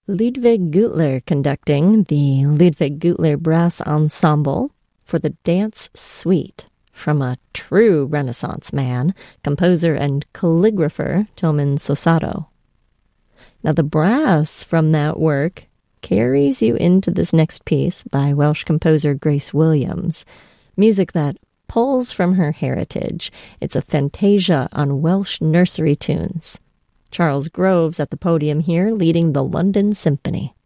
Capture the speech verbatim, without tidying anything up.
Ludwig Gutler conducting the Ludwig Gutler Brass Ensemble for the Dance Suite from a true Renaissance man, composer and calligrapher Tilman Sosato. Now the brass from that work carries you into this next piece by Welsh composer Grace Williams, music that pulls from her heritage. It's a fantasia on Welsh nursery tunes. Charles Groves at the podium here leading the London Symphony.